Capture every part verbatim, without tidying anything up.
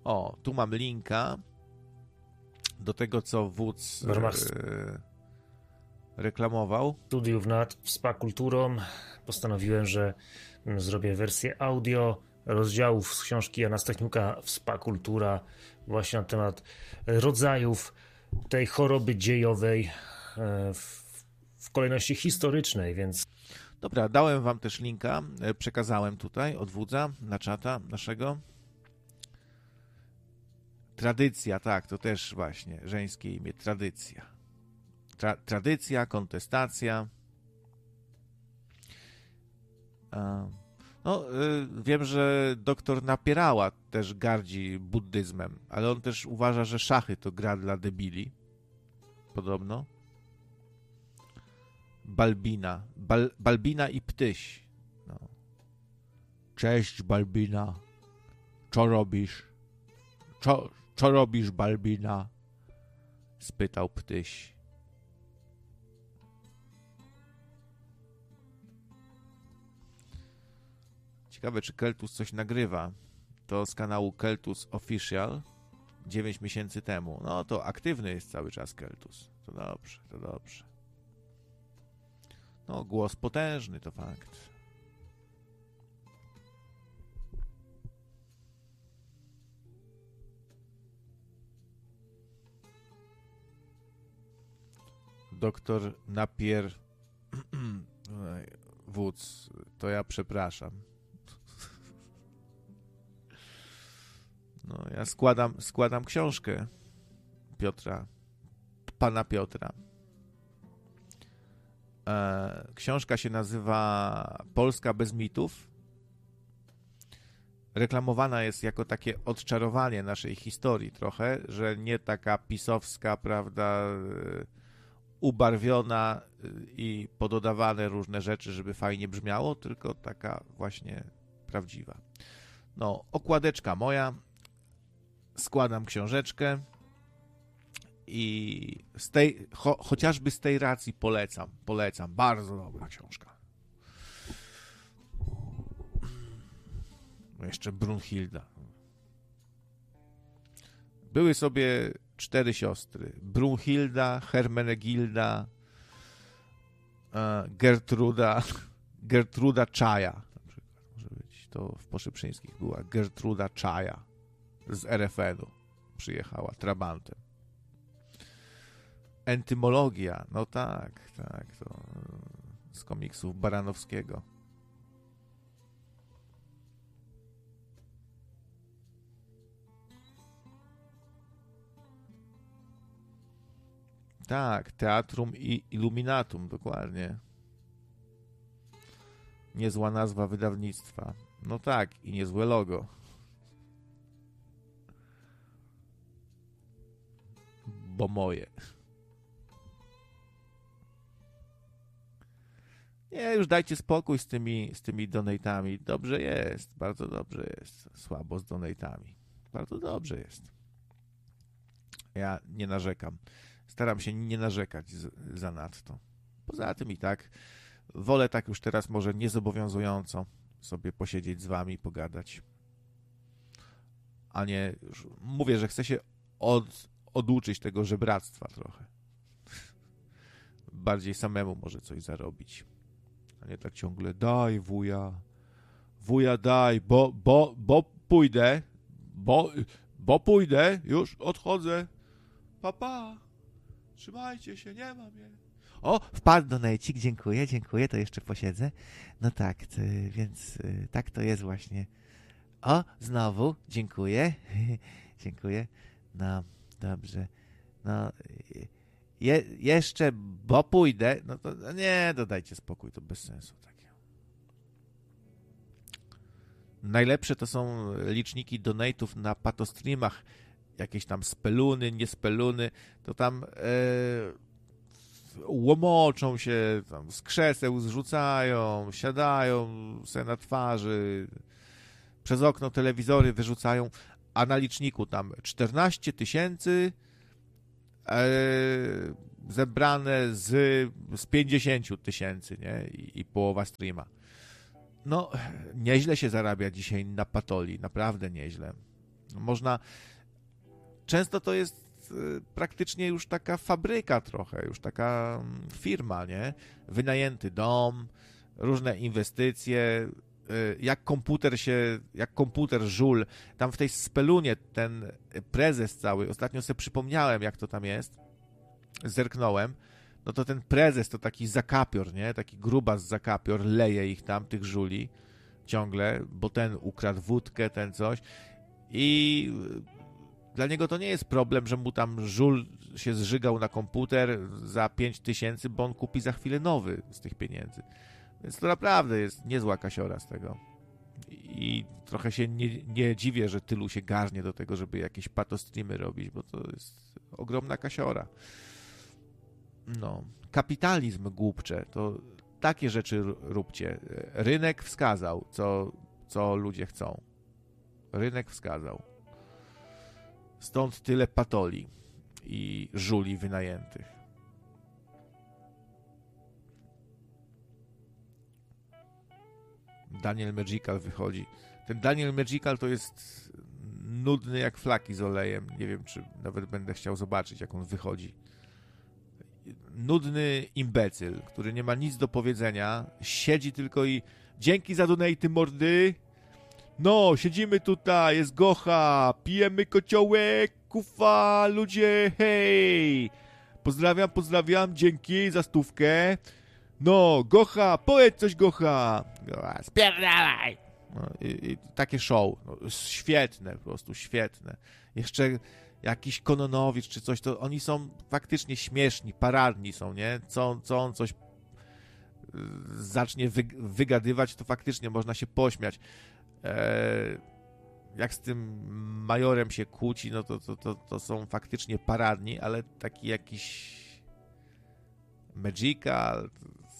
O, tu mam linka do tego, co wódz w ramach e, reklamował. studiów nad Spa Kulturą postanowiłem, że zrobię wersję audio rozdziałów z książki Jana Stachniuka Spa Kultura właśnie na temat rodzajów tej choroby dziejowej w, w kolejności historycznej, więc... Dobra, dałem wam też linka, przekazałem tutaj od wódza na czata naszego. Tradycja, tak, to też właśnie żeńskie imię, tradycja. Tra, tradycja, kontestacja. No, wiem, że doktor Napierała też gardzi buddyzmem, ale on też uważa, że szachy to gra dla debili. Podobno. Balbina. Bal, Balbina i Ptyś. No. Cześć, Balbina. Co robisz? Co, co robisz, Balbina? Spytał Ptyś. Ciekawe, czy Keltus coś nagrywa. To z kanału Keltus Official dziewięć miesięcy temu. No to aktywny jest cały czas Keltus. To dobrze, to dobrze. No, głos potężny, to fakt. Doktor Napier... Wódz, to ja przepraszam. No, ja składam, składam książkę Piotra, pana Piotra. E, książka się nazywa Polska bez mitów. Reklamowana jest jako takie odczarowanie naszej historii trochę, że nie taka pisowska, prawda, ubarwiona i pododawane różne rzeczy, żeby fajnie brzmiało, tylko taka właśnie prawdziwa. No, okładeczka moja, składam książeczkę i z tej, cho, chociażby z tej racji polecam, polecam, bardzo dobra książka. Jeszcze Brunhilda. Były sobie cztery siostry. Brunhilda, Hermenegilda, Gertruda, Gertruda Czaja. Na przykład może być. To w Poszyprzyńskich była Gertruda Czaja z er ef en-u. Przyjechała trabantem. Entymologia. No tak, tak. To z komiksów Baranowskiego. Tak, Teatrum i Illuminatum, dokładnie. Niezła nazwa wydawnictwa. No tak, i niezłe logo. Bo moje. Nie, już dajcie spokój z tymi, z tymi donatami. Dobrze jest, bardzo dobrze jest. Słabo z donatami. Bardzo dobrze jest. Ja nie narzekam. Staram się nie narzekać z, zanadto. Poza tym i tak wolę tak już teraz może niezobowiązująco sobie posiedzieć z wami i pogadać. A nie, już mówię, że chcę się od, oduczyć tego żebractwa trochę. Bardziej samemu może coś zarobić. A nie tak ciągle daj wuja, wuja daj, bo, bo, bo pójdę, bo, bo pójdę, już odchodzę. Pa, pa. Trzymajcie się, nie mam je. O, wpadł donejcik, dziękuję, dziękuję, to jeszcze posiedzę. No tak, to, więc tak to jest właśnie. O, znowu, dziękuję, dziękuję. No, dobrze. No, je, jeszcze, bo pójdę, no to no nie, dodajcie spokój, to bez sensu takie. Najlepsze to są liczniki donate'ów na patostreamach, jakieś tam speluny, niespeluny, to tam e, łomoczą się, tam z krzeseł zrzucają, siadają se na twarzy, przez okno telewizory wyrzucają, a na liczniku tam czternaście tysięcy e, zebrane z, z pięćdziesiąt tysięcy, nie? I, i połowa streama. No, nieźle się zarabia dzisiaj na patoli, naprawdę nieźle. Można... Często to jest praktycznie już taka fabryka trochę, już taka firma, nie? Wynajęty dom, różne inwestycje, jak komputer się, jak komputer żul, tam w tej spelunie ten prezes cały, ostatnio sobie przypomniałem, jak to tam jest, zerknąłem, no to ten prezes to taki zakapior, nie? Taki grubas zakapior, leje ich tam, tych żuli, ciągle, bo ten ukradł wódkę, ten coś i dla niego to nie jest problem, że mu tam żul się zżygał na komputer za pięć tysięcy, bo on kupi za chwilę nowy z tych pieniędzy. Więc to naprawdę jest niezła kasiora z tego. I trochę się nie, nie dziwię, że tylu się garnie do tego, żeby jakieś patostreamy robić, bo to jest ogromna kasiora. No, kapitalizm głupcze, to takie rzeczy róbcie. Rynek wskazał, co, co ludzie chcą. Rynek wskazał. Stąd tyle patoli i żuli wynajętych. Daniel Magical wychodzi. Ten Daniel Magical to jest nudny jak flaki z olejem. Nie wiem, czy nawet będę chciał zobaczyć, jak on wychodzi. Nudny imbecyl, który nie ma nic do powiedzenia. Siedzi tylko i dzięki za donaty, mordy. No, siedzimy tutaj, jest gocha, pijemy kociołek, kufa, ludzie, hej! Pozdrawiam, pozdrawiam, dzięki za stówkę. No, gocha, powiedz coś, gocha! Spierdalaj! No, i, i takie show, no, świetne, po prostu świetne. Jeszcze jakiś Kononowicz czy coś, to oni są faktycznie śmieszni, paradni są, nie? Co, co on coś zacznie wy, wygadywać, to faktycznie można się pośmiać. Jak z tym majorem się kłóci, no to, to, to, to są faktycznie paradni, ale taki jakiś Magical.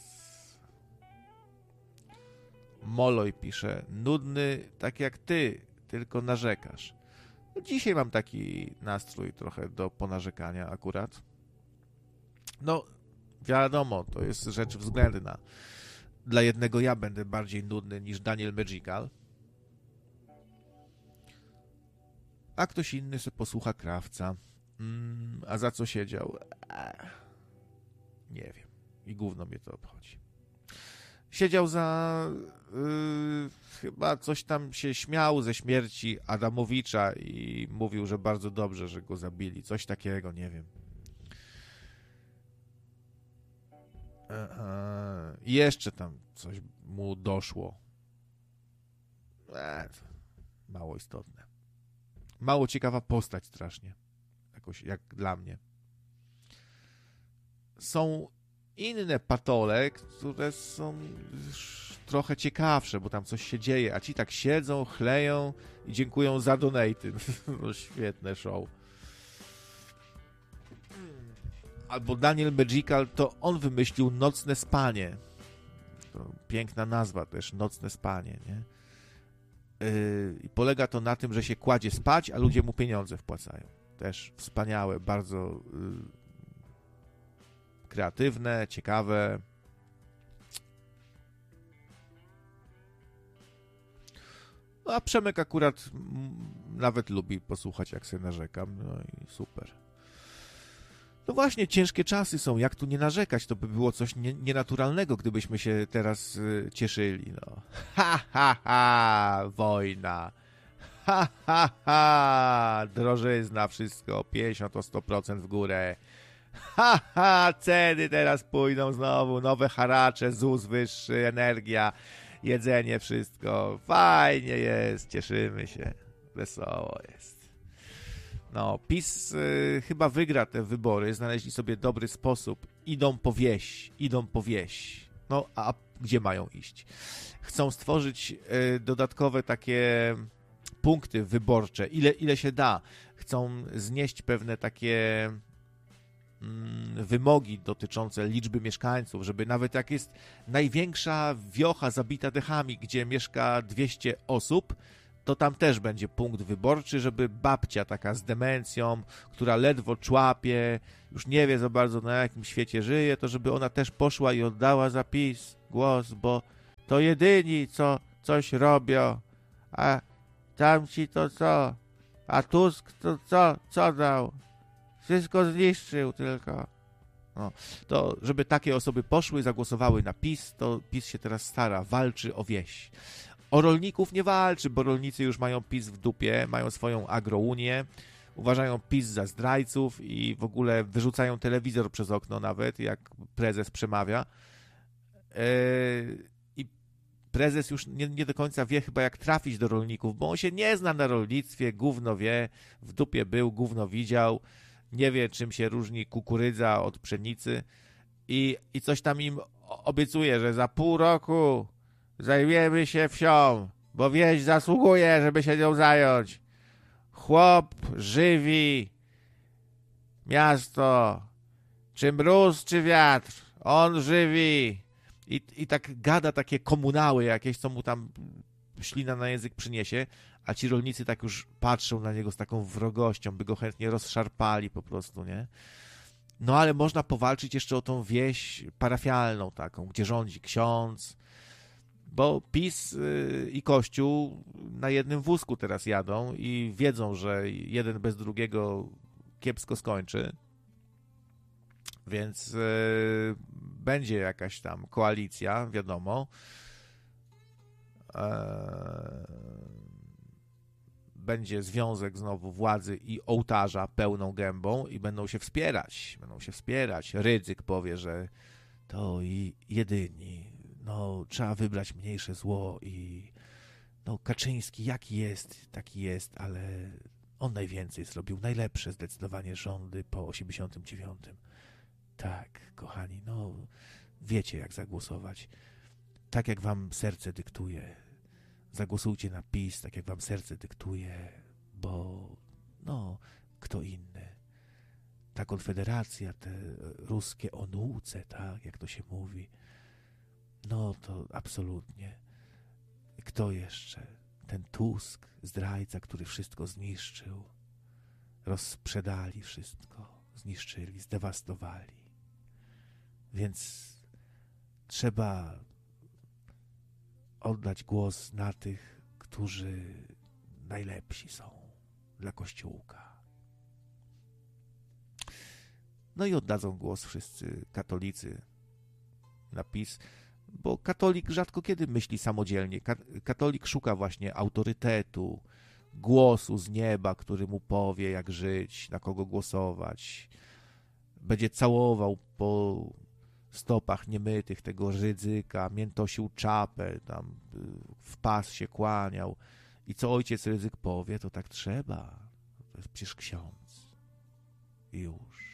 Moloj pisze, nudny tak jak ty, tylko narzekasz. No dzisiaj mam taki nastrój trochę do ponarzekania akurat. No wiadomo, to jest rzecz względna. Dla jednego ja będę bardziej nudny niż Daniel Magical. A ktoś inny sobie posłucha Krawca. Mm, a za co siedział? Ech, nie wiem. I gówno mnie to obchodzi. Siedział za... Yy, chyba coś tam się śmiał ze śmierci Adamowicza i mówił, że bardzo dobrze, że go zabili. Coś takiego, nie wiem. Eee, I jeszcze tam coś mu doszło. Eee, mało istotne. Mało ciekawa postać strasznie. Jakoś jak dla mnie. Są inne patole, które są trochę ciekawsze, bo tam coś się dzieje, a ci tak siedzą, chleją i dziękują za donaty. No, świetne show. Albo Daniel Magical, to on wymyślił nocne spanie. To piękna nazwa też, nocne spanie, nie? I polega to na tym, że się kładzie spać, a ludzie mu pieniądze wpłacają. Też wspaniałe, bardzo kreatywne, ciekawe. No a Przemek akurat nawet lubi posłuchać, jak sobie narzekam. No i super. No właśnie, ciężkie czasy są. Jak tu nie narzekać? To by było coś nie, nienaturalnego, gdybyśmy się teraz y, cieszyli. No. Ha, ha, ha! Wojna. Ha, ha, ha! Drożyzna, wszystko. pięćdziesiąt o sto procent w górę. Ha, ha! Ceny teraz pójdą znowu. Nowe haracze, ZUS wyższy, energia, jedzenie, wszystko. Fajnie jest. Cieszymy się. Wesoło jest. No, PiS y, chyba wygra te wybory, znaleźli sobie dobry sposób, idą po wieś, idą po wieś. No, a gdzie mają iść? Chcą stworzyć y, dodatkowe takie punkty wyborcze, ile, ile się da. Chcą znieść pewne takie mm, wymogi dotyczące liczby mieszkańców, żeby nawet jak jest największa wiocha zabita dechami, gdzie mieszka dwieście osób, to tam też będzie punkt wyborczy, żeby babcia taka z demencją, która ledwo człapie, już nie wie za bardzo na jakim świecie żyje, to żeby ona też poszła i oddała za PiS głos, bo to jedyni, co coś robią, a tamci to co? A Tusk to co, co dał? Wszystko zniszczył tylko. No, to żeby takie osoby poszły, zagłosowały na PiS, to PiS się teraz stara, walczy o wieś. O rolników nie walczy, bo rolnicy już mają PiS w dupie, mają swoją agrounię, uważają PiS za zdrajców i w ogóle wyrzucają telewizor przez okno nawet, jak prezes przemawia. Yy, I prezes już nie, nie do końca wie chyba, jak trafić do rolników, bo on się nie zna na rolnictwie, gówno wie, w dupie był, gówno widział, nie wie, czym się różni kukurydza od pszenicy i, i coś tam im obiecuje, że za pół roku zajmiemy się wsią, bo wieś zasługuje, żeby się nią zająć. Chłop żywi miasto, czy mróz, czy wiatr, on żywi. I, I tak gada takie komunały jakieś, co mu tam ślina na język przyniesie, a ci rolnicy tak już patrzą na niego z taką wrogością, by go chętnie rozszarpali po prostu, nie? No ale można powalczyć jeszcze o tą wieś parafialną taką, gdzie rządzi ksiądz, bo PiS yy, i Kościół na jednym wózku teraz jadą i wiedzą, że jeden bez drugiego kiepsko skończy, więc yy, będzie jakaś tam koalicja, wiadomo. Yy, będzie związek znowu władzy i ołtarza pełną gębą i będą się wspierać, będą się wspierać. Rydzyk powie, że to i jedyni, no trzeba wybrać mniejsze zło i no Kaczyński jaki jest, taki jest, ale on najwięcej zrobił, najlepsze zdecydowanie rządy po osiemdziesiątym dziewiątym. Tak, kochani, no wiecie jak zagłosować. Tak jak wam serce dyktuje. Zagłosujcie na PiS, tak jak wam serce dyktuje, bo no, kto inny. Ta konfederacja, te ruskie onuce, tak, jak to się mówi, no to absolutnie. Kto jeszcze? Ten Tusk, zdrajca, który wszystko zniszczył. Rozsprzedali wszystko, zniszczyli, zdewastowali. Więc trzeba oddać głos na tych, którzy najlepsi są dla Kościółka. No i oddadzą głos wszyscy katolicy na PiS, bo katolik rzadko kiedy myśli samodzielnie. Katolik szuka właśnie autorytetu, głosu z nieba, który mu powie, jak żyć, na kogo głosować. Będzie całował po stopach niemytych tego Rydzyka, miętosił czapę, tam w pas się kłaniał. I co ojciec Rydzyk powie, to tak trzeba. To jest przecież ksiądz. I już.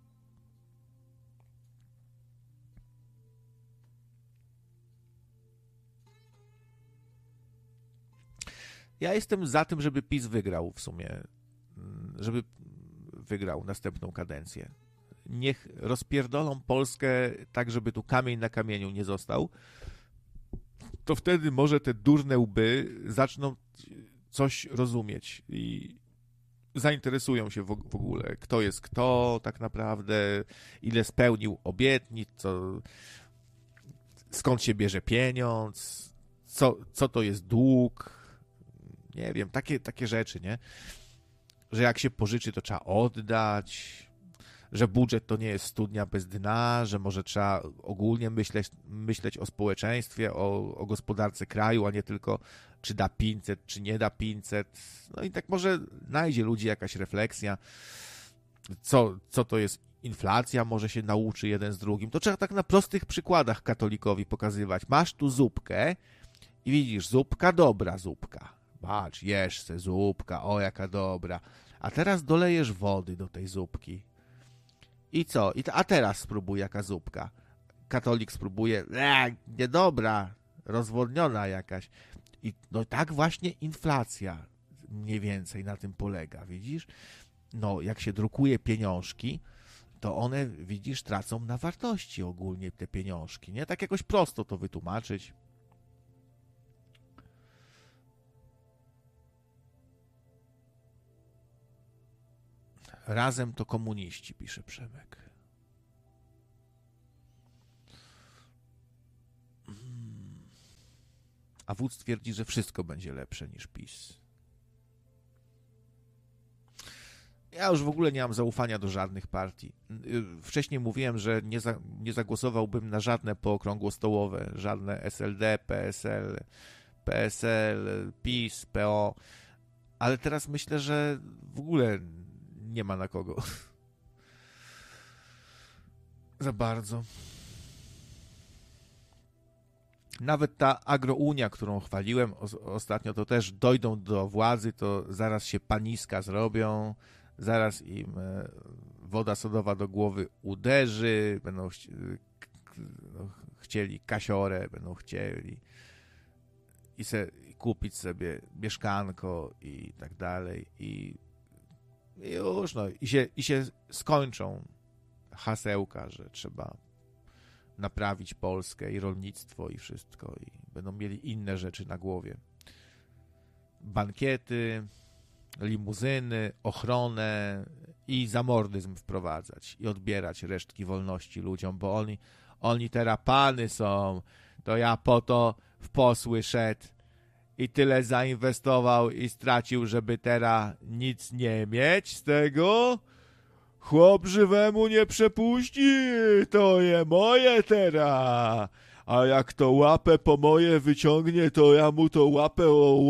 Ja jestem za tym, żeby PiS wygrał w sumie, żeby wygrał następną kadencję. Niech rozpierdolą Polskę tak, żeby tu kamień na kamieniu nie został, to wtedy może te durne łby zaczną coś rozumieć i zainteresują się w ogóle, kto jest kto tak naprawdę, ile spełnił obietnic, co, skąd się bierze pieniądz, co, co to jest dług, nie wiem, takie, takie rzeczy, nie? Że jak się pożyczy, to trzeba oddać, że budżet to nie jest studnia bez dna, że może trzeba ogólnie myśleć, myśleć o społeczeństwie, o, o gospodarce kraju, a nie tylko czy da pięćset, czy nie da pięćset. No i tak może znajdzie ludzi jakaś refleksja, co, co to jest inflacja, może się nauczy jeden z drugim. To trzeba tak na prostych przykładach katolikowi pokazywać. Masz tu zupkę i widzisz, zupka, dobra zupka. Patrz, jesz se zupka, o jaka dobra. A teraz dolejesz wody do tej zupki. I co? I a teraz spróbuj jaka zupka. Katolik spróbuje, eee, niedobra, rozwodniona jakaś. I no tak właśnie inflacja mniej więcej na tym polega, widzisz? No, jak się drukuje pieniążki, to one, widzisz, tracą na wartości ogólnie te pieniążki, nie? Tak jakoś prosto to wytłumaczyć. Razem to komuniści, pisze Przemek. A wódz twierdzi, że wszystko będzie lepsze niż PiS. Ja już w ogóle nie mam zaufania do żadnych partii. Wcześniej mówiłem, że nie, za, nie zagłosowałbym na żadne pookrągłostołowe, żadne S L D, P S L, P S L, PiS, P O, ale teraz myślę, że w ogóle nie ma na kogo. Za bardzo. Nawet ta agrounia, którą chwaliłem ostatnio, to też dojdą do władzy, to zaraz się paniska zrobią, zaraz im woda sodowa do głowy uderzy, będą chci chcieli kasiorę, będą chcieli i se, i kupić sobie mieszkanko i tak dalej. I, i już, no, i się, i się skończą hasełka, że trzeba naprawić Polskę i rolnictwo i wszystko i będą mieli inne rzeczy na głowie. Bankiety, limuzyny, ochronę i zamordyzm wprowadzać i odbierać resztki wolności ludziom, bo oni, oni teraz pany są, to ja po to w posły szedł i tyle zainwestował i stracił, żeby teraz nic nie mieć z tego. Chłop żywemu nie przepuści, to je moje teraz. A jak to łapę po moje wyciągnie, to ja mu to łapę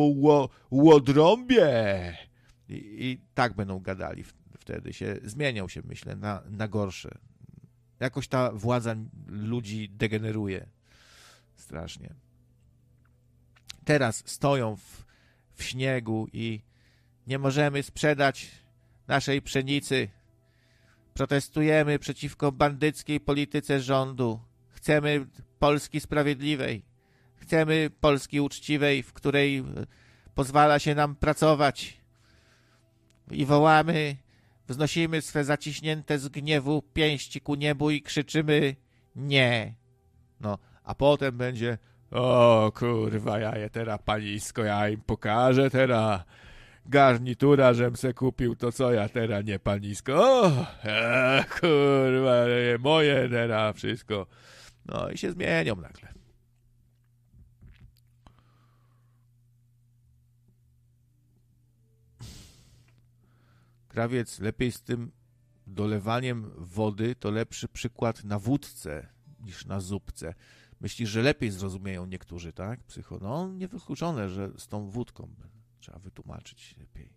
łodrąbię. I, I tak będą gadali. Wtedy się zmienią się, myślę, na, na gorsze. Jakoś ta władza ludzi degeneruje. Strasznie. Teraz stoją w, w śniegu i nie możemy sprzedać naszej pszenicy. Protestujemy przeciwko bandyckiej polityce rządu. Chcemy Polski sprawiedliwej. Chcemy Polski uczciwej, w której pozwala się nam pracować. I wołamy, wznosimy swe zaciśnięte z gniewu pięści ku niebu i krzyczymy nie. No, a potem będzie o kurwa, ja je teraz panisko, ja im pokażę teraz. Garnitura, żem se kupił, to co ja teraz nie panisko? O, e, kurwa, moje teraz wszystko. No i się zmienią nagle. Krawiec, lepiej z tym dolewaniem wody, to lepszy przykład na wódce niż na zupce. Myślisz, że lepiej zrozumieją niektórzy, tak? Psycho. No, niewykluczone, że z tą wódką trzeba wytłumaczyć lepiej.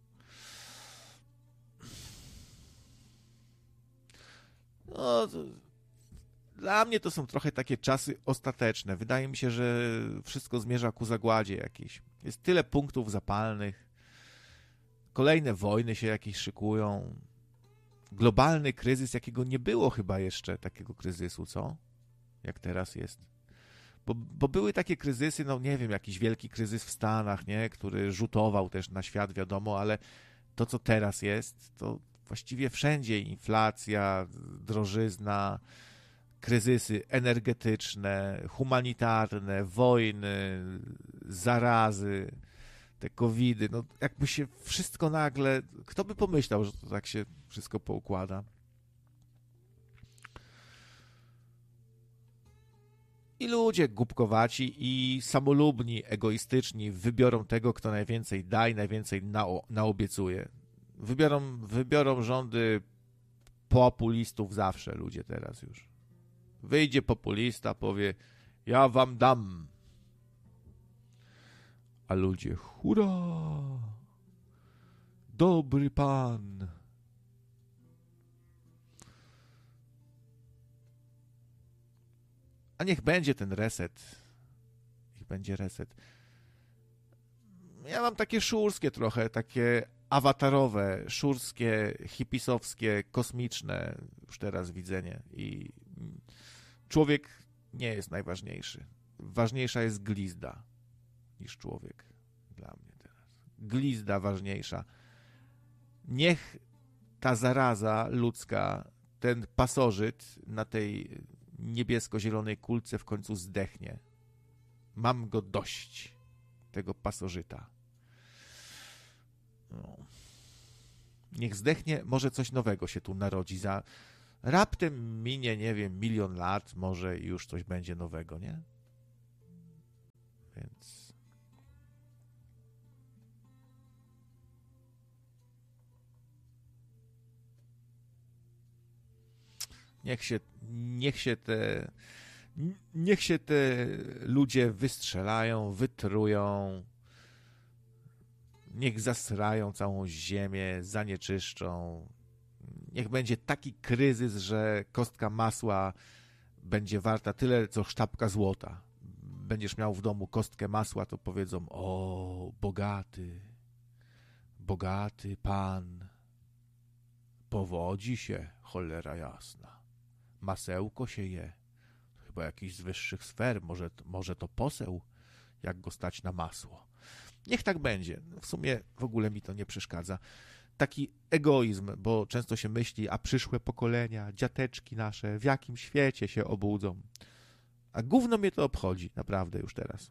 No, to, dla mnie to są trochę takie czasy ostateczne. Wydaje mi się, że wszystko zmierza ku zagładzie jakiejś. Jest tyle punktów zapalnych. Kolejne wojny się jakieś szykują. Globalny kryzys, jakiego nie było chyba jeszcze takiego kryzysu, co? Jak teraz jest. Bo, bo były takie kryzysy, no nie wiem, jakiś wielki kryzys w Stanach, nie, który rzutował też na świat, wiadomo, ale to, co teraz jest, to właściwie wszędzie inflacja, drożyzna, kryzysy energetyczne, humanitarne, wojny, zarazy, te covidy, no jakby się wszystko nagle, kto by pomyślał, że to tak się wszystko poukłada. I ludzie głupkowaci i samolubni, egoistyczni wybiorą tego, kto najwięcej da i najwięcej nao- naobiecuje. Wybiorą, wybiorą rządy populistów zawsze ludzie teraz już. Wyjdzie populista, powie, ja wam dam. A ludzie, hurra! Dobry pan! A niech będzie ten reset. Niech będzie reset. Ja mam takie szurskie trochę, takie awatarowe, szurskie, hipisowskie, kosmiczne już teraz widzenie. I człowiek nie jest najważniejszy. Ważniejsza jest glizda niż człowiek dla mnie teraz. Glizda ważniejsza. Niech ta zaraza ludzka, ten pasożyt na tej niebiesko-zielonej kulce w końcu zdechnie. Mam go dość, tego pasożyta. No. Niech zdechnie, może coś nowego się tu narodzi. Za raptem minie, nie wiem, milion lat, może i już coś będzie nowego, nie? Więc... Niech się, niech się te, niech się te ludzie wystrzelają, wytrują, niech zasrają całą ziemię, zanieczyszczą. Niech będzie taki kryzys, że kostka masła będzie warta tyle, co sztabka złota. Będziesz miał w domu kostkę masła, to powiedzą: o, bogaty, bogaty pan, powodzi się, cholera jasna, masełko się je, chyba jakiś z wyższych sfer, może, może to poseł, jak go stać na masło. Niech tak będzie, w sumie w ogóle mi to nie przeszkadza. Taki egoizm, bo często się myśli, a przyszłe pokolenia, dziateczki nasze, w jakim świecie się obudzą. A gówno mnie to obchodzi, naprawdę już teraz.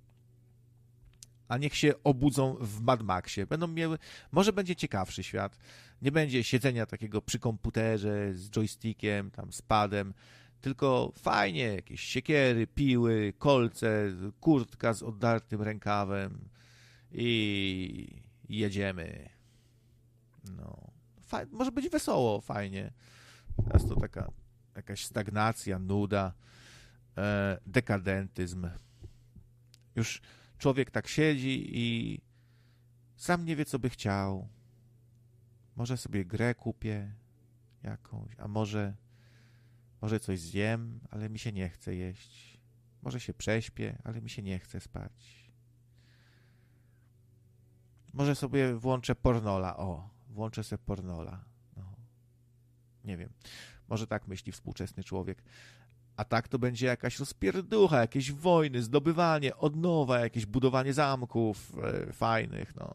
A niech się obudzą w Mad Maxie. Będą miały, może będzie ciekawszy świat. Nie będzie siedzenia takiego przy komputerze z joystickiem, tam z padem, tylko fajnie, jakieś siekiery, piły, kolce, kurtka z oddartym rękawem i jedziemy. No, faj, może być wesoło, fajnie. Teraz to taka jakaś stagnacja, nuda, e, dekadentyzm. Już człowiek tak siedzi i sam nie wie, co by chciał. Może sobie grę kupię jakąś, a może, może coś zjem, ale mi się nie chce jeść. Może się prześpię, ale mi się nie chce spać. Może sobie włączę pornola, o, włączę sobie pornola. No. Nie wiem, może tak myśli współczesny człowiek. A tak to będzie jakaś rozpierducha, jakieś wojny, zdobywanie, odnowa, jakieś budowanie zamków e, fajnych, no.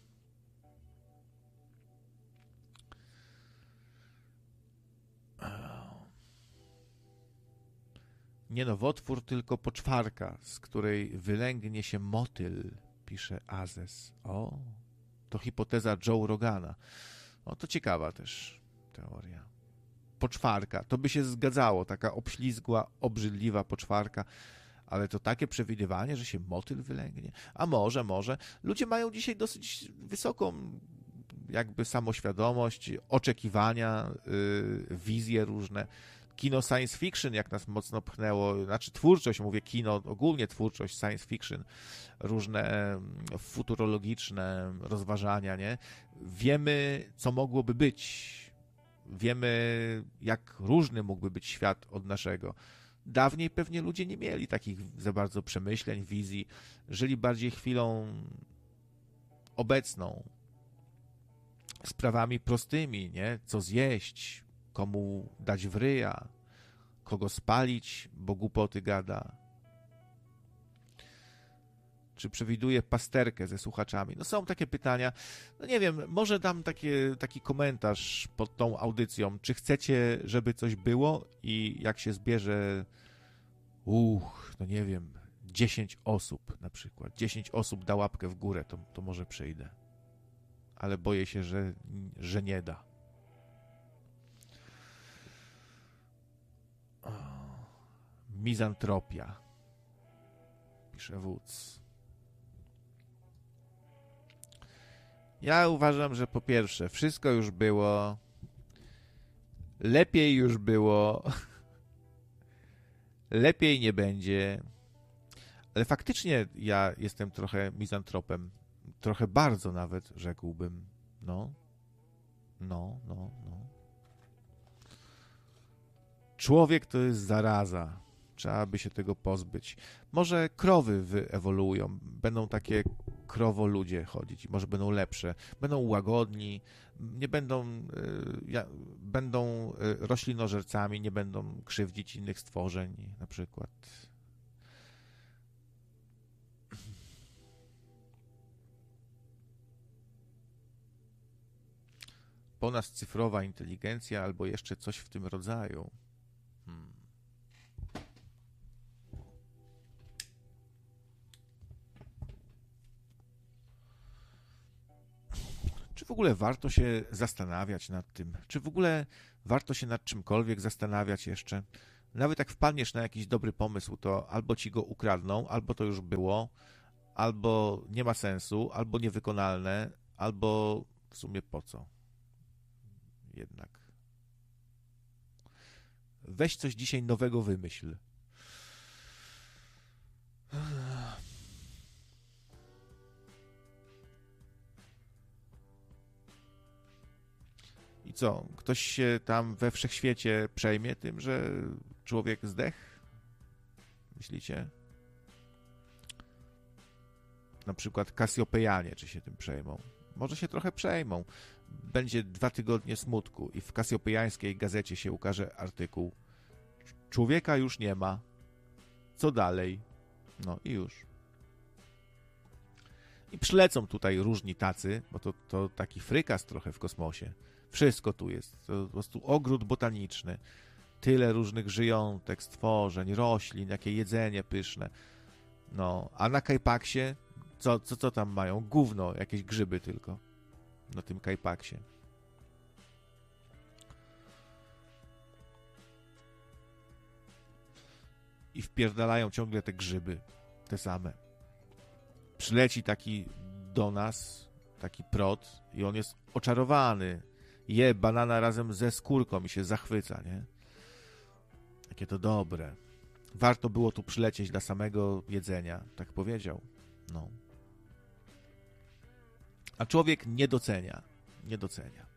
Nie nowotwór, tylko poczwarka, z której wylęgnie się motyl, pisze Azes. O, to hipoteza Joe Rogana. O, to ciekawa też teoria. Poczwarka, to by się zgadzało, taka obślizgła, obrzydliwa poczwarka, ale to takie przewidywanie, że się motyl wylęgnie. A może, może. Ludzie mają dzisiaj dosyć wysoką jakby samoświadomość, oczekiwania, yy, wizje różne. Kino science fiction, jak nas mocno pchnęło, znaczy twórczość, mówię kino, ogólnie twórczość science fiction, różne futurologiczne rozważania, nie? Wiemy, co mogłoby być. Wiemy, jak różny mógłby być świat od naszego. Dawniej pewnie ludzie nie mieli takich za bardzo przemyśleń, wizji. Żyli bardziej chwilą obecną, sprawami prostymi, nie? Co zjeść, komu dać w ryja, kogo spalić, bo głupoty gada. Czy przewiduje pasterkę ze słuchaczami? No są takie pytania. No nie wiem, może dam takie, taki komentarz pod tą audycją. Czy chcecie, żeby coś było i jak się zbierze uch, no nie wiem, dziesięć osób na przykład. dziesięć osób da łapkę w górę, to, to może przyjdę. Ale boję się, że, że nie da. O, mizantropia, pisze wódz. Ja uważam, że po pierwsze, wszystko już było, lepiej już było, lepiej nie będzie, ale faktycznie ja jestem trochę mizantropem, trochę bardzo nawet, rzekłbym. No, no, no, no. Człowiek to jest zaraza. Trzeba by się tego pozbyć. Może krowy wyewoluują, będą takie krowoludzie chodzić, może będą lepsze, będą łagodni, nie będą, y, ja, będą y, roślinożercami, nie będą krzywdzić innych stworzeń, na przykład. Ponadcyfrowa inteligencja albo jeszcze coś w tym rodzaju. Hmm. Czy w ogóle warto się zastanawiać nad tym? Czy w ogóle warto się nad czymkolwiek zastanawiać jeszcze? Nawet jak wpadniesz na jakiś dobry pomysł, to albo ci go ukradną, albo to już było, albo nie ma sensu, albo niewykonalne, albo w sumie po co? Jednak. Weź coś dzisiaj nowego wymyśl. I co? Ktoś się tam we wszechświecie przejmie tym, że człowiek zdechł? Myślicie? Na przykład Kasjopejanie, czy się tym przejmą? Może się trochę przejmą. Będzie dwa tygodnie smutku i w kasjopejańskiej gazecie się ukaże artykuł. Człowieka już nie ma. Co dalej? No i już. I przylecą tutaj różni tacy, bo to, to taki frykas trochę w kosmosie. Wszystko tu jest. To po prostu ogród botaniczny. Tyle różnych żyjątek, stworzeń, roślin, jakie jedzenie pyszne. No, a na Kajpaksie co, co, co tam mają? Gówno, jakieś grzyby tylko. Na tym Kajpaksie. I wpierdalają ciągle te grzyby. Te same. Przyleci taki do nas, taki prot i on jest oczarowany. Je banana razem ze skórką i się zachwyca, nie? Jakie to dobre. Warto było tu przylecieć dla samego jedzenia. Tak powiedział. No. A człowiek nie docenia. Nie docenia.